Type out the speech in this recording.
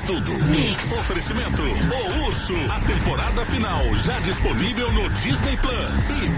tudo. Mix. Oferecimento O Urso. A temporada final já disponível no Disney Plus. E